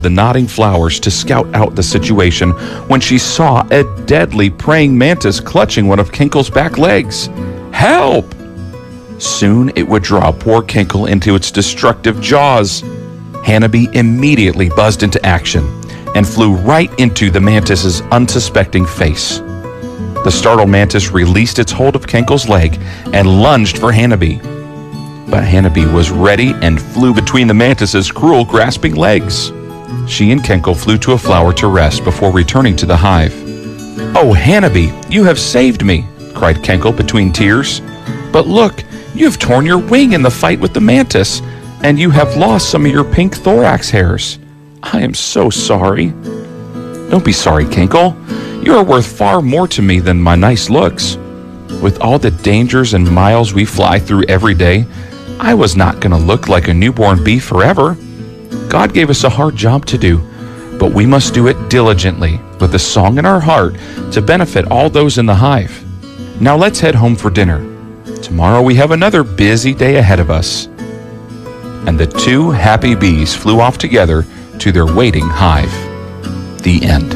the nodding flowers to scout out the situation when she saw a deadly praying mantis clutching one of Kinkle's back legs. Help! Soon it would draw poor Kinkle into its destructive jaws. Hannah-Bee immediately buzzed into action and flew right into the mantis's unsuspecting face. The startled mantis released its hold of Kinkle's leg and lunged for Hannah-Bee. But Hannah-Bee was ready and flew between the mantis's cruel, grasping legs. She and Kinkle flew to a flower to rest before returning to the hive. "Oh, Hannah-Bee, you have saved me," cried Kinkle between tears. "But look, you have torn your wing in the fight with the mantis, and you have lost some of your pink thorax hairs. I am so sorry." "Don't be sorry, Kinkle. You are worth far more to me than my nice looks. With all the dangers and miles we fly through every day, I was not going to look like a newborn bee forever. God gave us a hard job to do, but we must do it diligently, with a song in our heart to benefit all those in the hive. Now let's head home for dinner. Tomorrow we have another busy day ahead of us." And the two happy bees flew off together to their waiting hive. The end.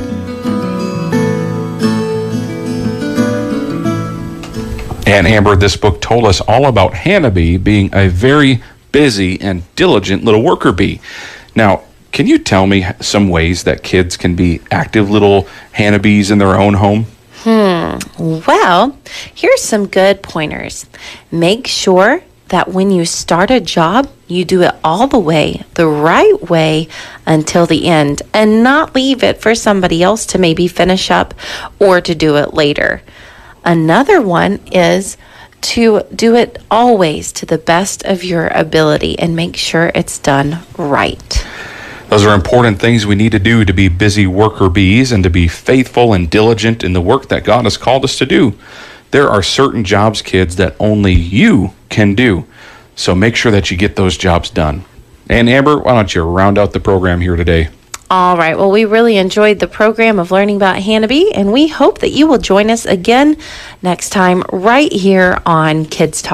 And Amber, this book told us all about Hannah-Bee being a very busy and diligent little worker bee. Now, can you tell me some ways that kids can be active little Hannah-Bees in their own home? Well, here's some good pointers. Make sure that when you start a job, you do it all the right way until the end, and not leave it for somebody else to maybe finish up or to do it later. Another one is to do it always to the best of your ability and make sure it's done right. Those are important things we need to do to be busy worker bees and to be faithful and diligent in the work that God has called us to do. There are certain jobs, kids, that only you can do. So make sure that you get those jobs done. And Amber, why don't you round out the program here today? All right. Well, we really enjoyed the program of learning about Hannah-Bee, and we hope that you will join us again next time right here on Kids Talk.